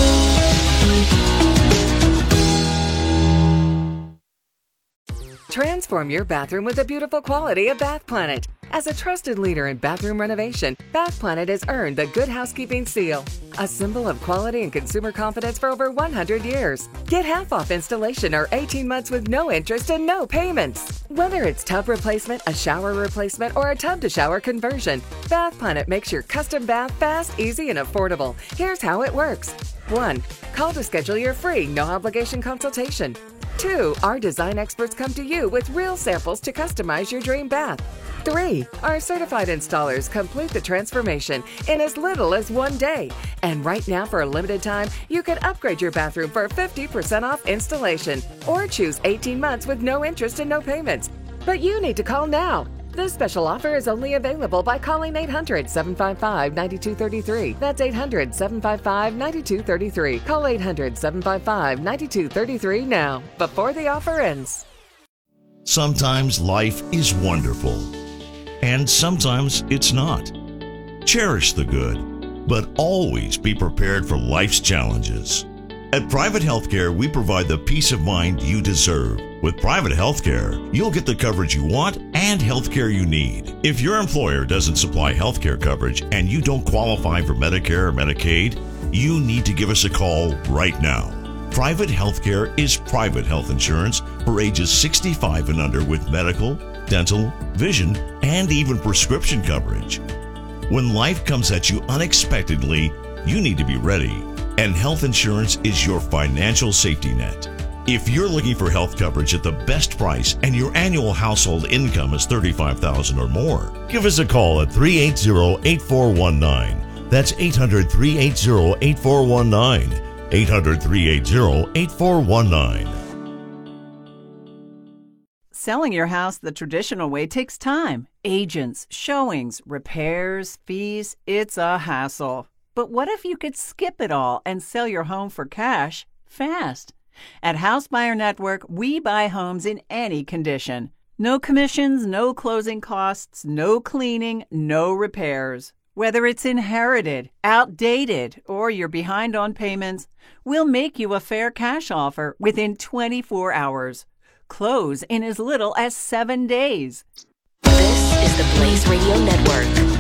Speaker 6: Transform your bathroom with the beautiful quality of Bath Planet. As a trusted leader in bathroom renovation, Bath Planet has earned the Good Housekeeping Seal, a symbol of quality and consumer confidence for over one hundred years. Get half off installation or eighteen months with no interest and no payments. Whether it's tub replacement, a shower replacement, or a tub-to-shower conversion, Bath Planet makes your custom bath fast, easy, and affordable. Here's how it works. one. Call to schedule your free, no-obligation consultation. two. Our design experts come to you with real samples to customize your dream bath. three. Our certified installers complete the transformation in as little as one day. And right now, for a limited time, you can upgrade your bathroom for fifty percent off installation or choose eighteen months with no interest and no payments. But you need to call now. This special offer is only available by calling eight hundred, seven five five, nine two three three. That's eight hundred, seven five five, nine two three three. Call eight hundred, seven five five, nine two three three now, before the offer ends.
Speaker 9: Sometimes life is wonderful, and sometimes it's not. Cherish the good, but always be prepared for life's challenges. At Private Healthcare, we provide the peace of mind you deserve. With Private Healthcare, you'll get the coverage you want and healthcare you need. If your employer doesn't supply healthcare coverage and you don't qualify for Medicare or Medicaid, you need to give us a call right now. Private Healthcare is private health insurance for ages sixty-five and under with medical, dental, vision, and even prescription coverage. When life comes at you unexpectedly, you need to be ready, and health insurance is your financial safety net. If you're looking for health coverage at the best price and your annual household income is thirty-five thousand dollars or more, give us a call at three eight zero, eight four one nine. That's eight hundred, three eight zero, eight four one nine. eight hundred, three eight zero, eight four one nine.
Speaker 10: Selling your house the traditional way takes time. Agents, showings, repairs, fees, it's a hassle. But what if you could skip it all and sell your home for cash fast? At House Buyer Network, we buy homes in any condition. No commissions, no closing costs, no cleaning, no repairs. Whether it's inherited, outdated, or you're behind on payments, we'll make you a fair cash offer within twenty-four hours. Close in as little as seven days.
Speaker 11: This is the Blaze Radio Network.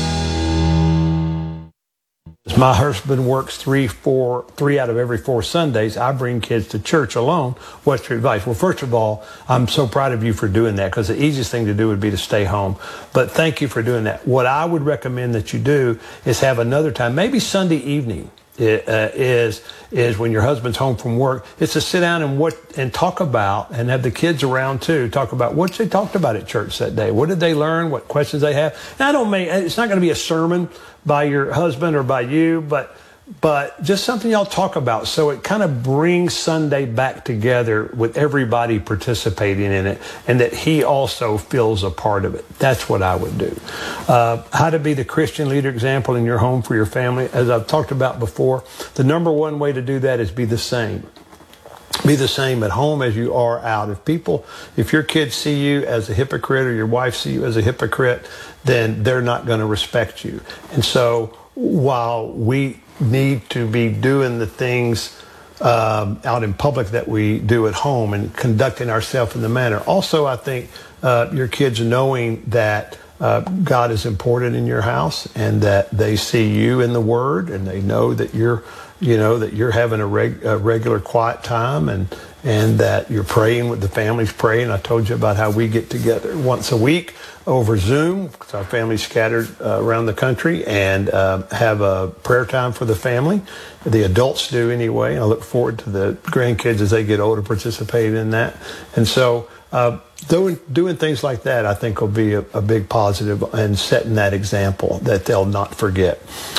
Speaker 1: My husband works three, four, three out of every four Sundays. I bring kids to church alone. What's your advice? Well, first of all, I'm so proud of you for doing that because the easiest thing to do would be to stay home. But thank you for doing that. What I would recommend that you do is have another time, maybe Sunday evening. It, uh, is is when your husband's home from work. It's to sit down and what and talk about and have the kids around too. Talk about what they talked about at church that day. What did they learn? What questions they have? And I don't mean it's not going to be a sermon by your husband or by you, but but just something y'all talk about. So it kind of brings Sunday back together with everybody participating in it, and that he also feels a part of it. That's what I would do. Uh, how to be the Christian leader example in your home for your family. As I've talked about before, the number one way to do that is be the same. Be the same at home as you are out. If people, if your kids see you as a hypocrite or your wife see you as a hypocrite, then they're not going to respect you. And so while we need to be doing the things um, out in public that we do at home and conducting ourselves in the manner. Also, I think uh, your kids knowing that uh, God is important in your house, and that they see you in the Word, and they know that you're, you know, that you're having a, reg- a regular quiet time, and and that you're praying with the families praying. I told you about how we get together once a week over Zoom, because our family's scattered uh, around the country, and uh, have a prayer time for the family. The adults do anyway. I look forward to the grandkids as they get older participating in that. And so uh, doing doing things like that, I think, will be a, a big positive, and setting that example that they'll not forget.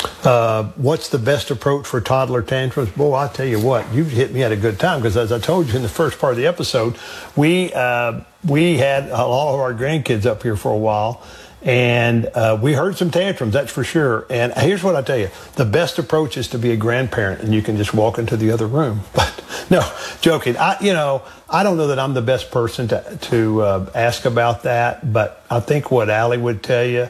Speaker 1: Uh, what's the best approach for toddler tantrums? Boy, I tell you what, you hit me at a good time, because as I told you in the first part of the episode, we uh, we had all of our grandkids up here for a while, and uh, we heard some tantrums, that's for sure. And here's what I tell you: the best approach is to be a grandparent, and you can just walk into the other room. But no, joking. I, you know, I don't know that I'm the best person to to uh, ask about that, but I think what Allie would tell you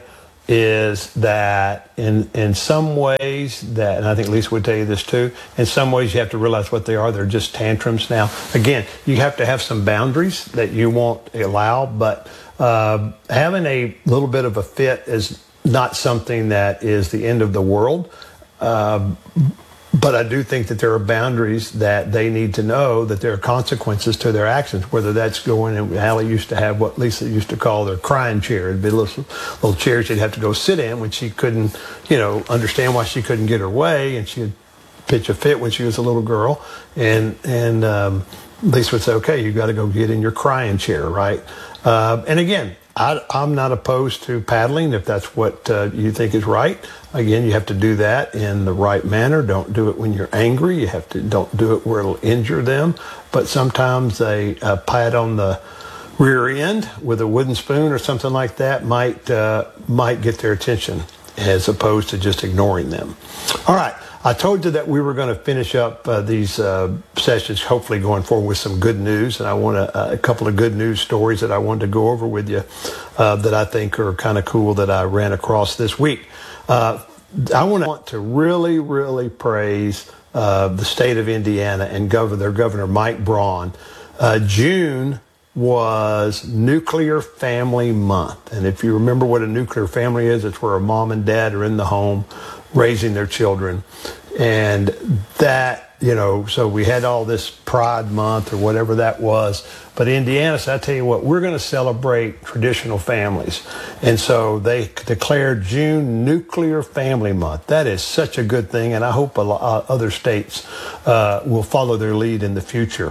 Speaker 1: is that in in some ways that, and I think Lisa would tell you this too, in some ways you have to realize what they are. They're just tantrums. Now, again, you have to have some boundaries that you won't allow, but uh, having a little bit of a fit is not something that is the end of the world. Uh, But I do think that there are boundaries that they need to know, that there are consequences to their actions, whether that's going, and Hallie used to have what Lisa used to call their crying chair. It'd be little, little chairs she'd have to go sit in when she couldn't, you know, understand why she couldn't get her way, and she'd pitch a fit when she was a little girl. And, and um, Lisa would say, okay, you got to go get in your crying chair, right? Uh, and again, I, I'm not opposed to paddling if that's what uh, you think is right. Again, you have to do that in the right manner. Don't do it when you're angry. You have to don't do it where it'll injure them. But sometimes a, a pat on the rear end with a wooden spoon or something like that might uh, might get their attention, as opposed to just ignoring them. All right. I told you that we were going to finish up uh, these uh, sessions, hopefully going forward, with some good news. And I want a, a couple of good news stories that I wanted to go over with you uh, that I think are kind of cool that I ran across this week. Uh, I want to, want to really, really praise uh, the state of Indiana and governor, their governor, Mike Braun. Uh, June was Nuclear Family Month. And if you remember what a nuclear family is, it's where a mom and dad are in the home raising their children. And that, you know, so we had all this Pride Month or whatever that was. But Indiana, so I tell you what, we're going to celebrate traditional families. And so they declared June Nuclear Family Month. That is such a good thing, and I hope a lot, other states uh, will follow their lead in the future.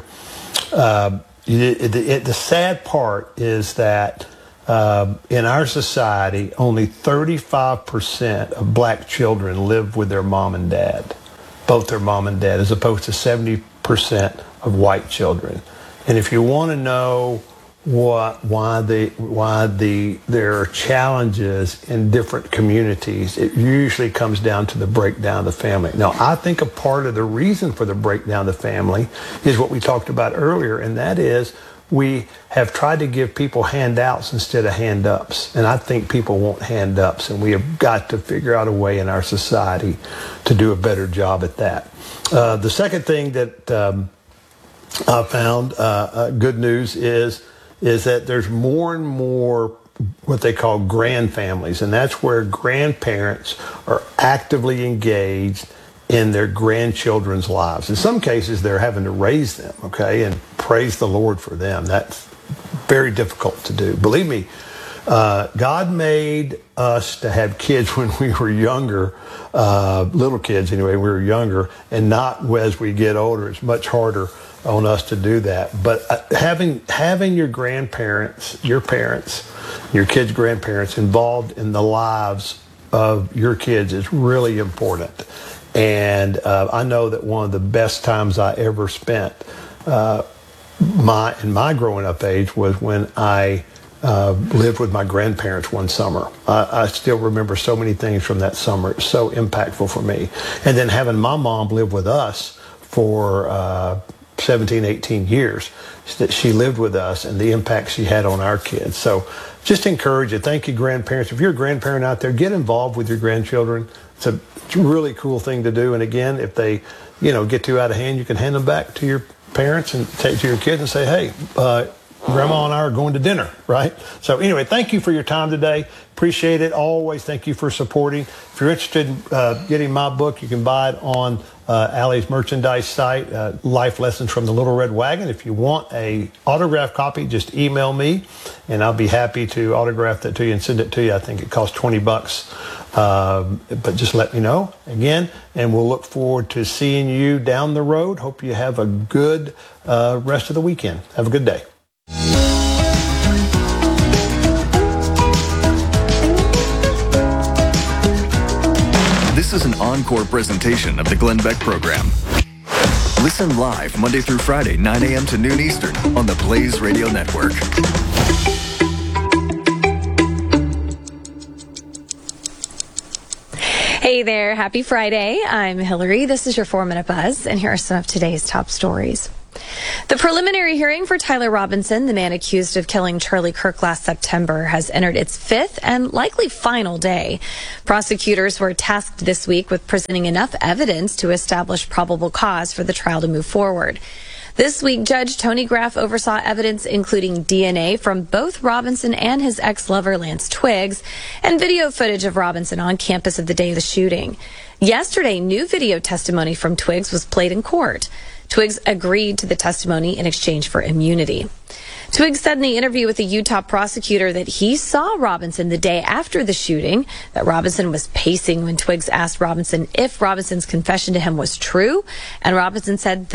Speaker 1: Uh, it, it, it, the sad part is that Uh, in our society, only thirty-five percent of black children live with their mom and dad, both their mom and dad, as opposed to seventy percent of white children. And if you want to know what, why the, why the, there are challenges in different communities, it usually comes down to the breakdown of the family. Now, I think a part of the reason for the breakdown of the family is what we talked about earlier, and that is we have tried to give people handouts instead of hand-ups. And I think people want hand-ups, and we have got to figure out a way in our society to do a better job at that. Uh, the second thing that um, I found, uh, uh, good news, is, is that there's more and more what they call grand families, and that's where grandparents are actively engaged in their grandchildren's lives. In some cases, they're having to raise them, okay, and praise the Lord for them. That's very difficult to do. Believe me, uh, God made us to have kids when we were younger, uh, little kids anyway, we were younger, and not as we get older. It's much harder on us to do that. But uh, having having your grandparents, your parents, your kids' grandparents involved in the lives of your kids is really important. And uh, I know that one of the best times I ever spent uh, my in my growing up age was when I uh, lived with my grandparents one summer. I, I still remember so many things from that summer. It was so impactful for me. And then having my mom live with us for uh, seventeen, eighteen years, that she lived with us and the impact she had on our kids. So just encourage you. Thank you, grandparents. If you're a grandparent out there, get involved with your grandchildren. It's a, it's a really cool thing to do. And again, if they, you know, get too out of hand, you can hand them back to your parents and take to your kids and say, hey, uh, Grandma and I are going to dinner, right? So anyway, thank you for your time today. Appreciate it. Always thank you for supporting. If you're interested in uh, getting my book, you can buy it on uh, Allie's merchandise site, uh, Life Lessons from the Little Red Wagon. If you want a autographed copy, just email me, and I'll be happy to autograph that to you and send it to you. I think it costs twenty bucks. Um, but just let me know again, and we'll look forward to seeing you down the road. Hope you have a good uh, rest of the weekend. Have a good day.
Speaker 7: This is an encore presentation of the Glenn Beck Program. Listen live Monday through Friday, nine a.m. to noon Eastern on the Blaze Radio Network.
Speaker 12: Hey there, happy Friday. I'm Hillary. This is your four-minute buzz, and here are some of today's top stories. The preliminary hearing for Tyler Robinson, the man accused of killing Charlie Kirk last September, has entered its fifth and likely final day. Prosecutors were tasked this week with presenting enough evidence to establish probable cause for the trial to move forward. This week, Judge Tony Graff oversaw evidence including D N A from both Robinson and his ex-lover Lance Twiggs and video footage of Robinson on campus of the day of the shooting. Yesterday, new video testimony from Twiggs was played in court. Twiggs agreed to the testimony in exchange for immunity. Twiggs said in the interview with the Utah prosecutor that he saw Robinson the day after the shooting, that Robinson was pacing when Twiggs asked Robinson if Robinson's confession to him was true, and Robinson said that